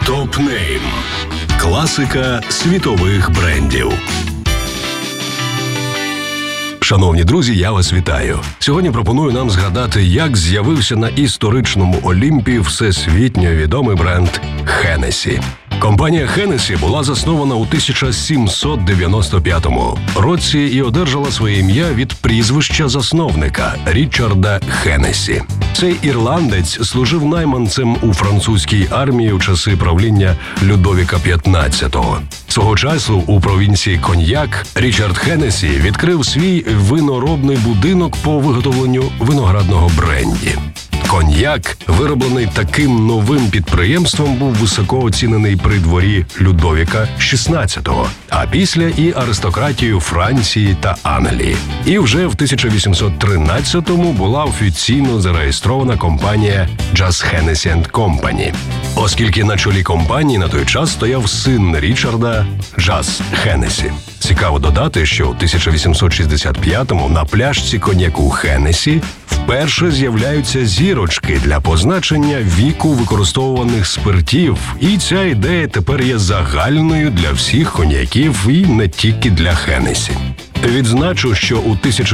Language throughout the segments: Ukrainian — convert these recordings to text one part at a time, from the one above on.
Топ-нейм. Класика світових брендів. Шановні друзі, я вас вітаю. Сьогодні пропоную нам згадати, як з'явився на історичному Олімпі всесвітньо відомий бренд Hennessy. Компанія Hennessy була заснована у 1795 році і одержала своє ім'я від прізвища засновника – Річарда Хеннесі. Цей ірландець служив найманцем у французькій армії у часи правління Людовіка XV. Свого часу у провінції Коньяк Річард Хеннесі відкрив свій виноробний будинок по виготовленню виноградного бренді. Коньяк, вироблений таким новим підприємством, був високо оцінений при дворі Людовіка XVI, а після і аристократією Франції та Англії. І вже в 1813-му була офіційно зареєстрована компанія Just Hennessy & Company. Оскільки на чолі компанії на той час стояв син Річарда Just Hennessy. Цікаво додати, що у 1865-му на пляшці коньяку Hennessy вперше з'являються зірочки для позначення віку використовуваних спиртів. І ця ідея тепер є загальною для всіх коньяків і не тільки для Hennessy. Відзначу, що у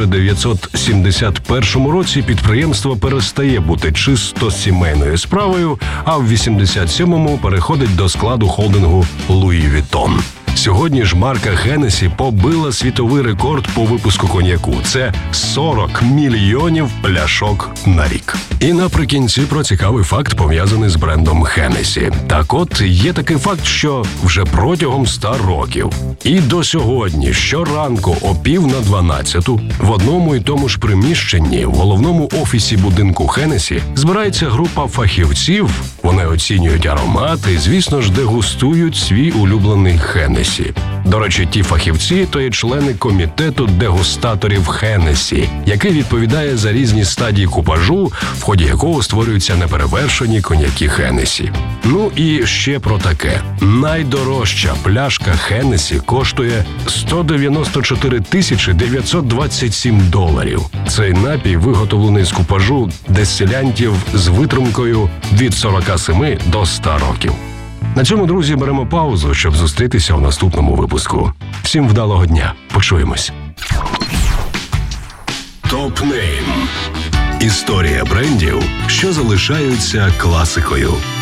1971 році підприємство перестає бути чисто сімейною справою, а в 87-му переходить до складу холдингу Louis Vuitton. Сьогодні ж марка Hennessy побила світовий рекорд по випуску коньяку. Це 40 мільйонів пляшок на рік. І наприкінці про цікавий факт, пов'язаний з брендом Hennessy. Так от, є такий факт, що вже протягом 100 років і до сьогодні щоранку о 11:50 в одному і тому ж приміщенні в головному офісі будинку Hennessy збирається група фахівців, вони оцінюють аромати і, звісно ж, дегустують свій улюблений Hennessy. До речі, ті фахівці – то є члени комітету дегустаторів Hennessy, який відповідає за різні стадії купажу, в ході якого створюються неперевершені коньяки Hennessy. Ну і ще про таке. Найдорожча пляшка Hennessy коштує $194 927. Цей напій виготовлений з купажу дестилянтів з витримкою від 47 до 100 років. На цьому, друзі, беремо паузу, щоб зустрітися у наступному випуску. Всім вдалого дня. Почуємось. Топ-нейм. Історія брендів, що залишаються класикою.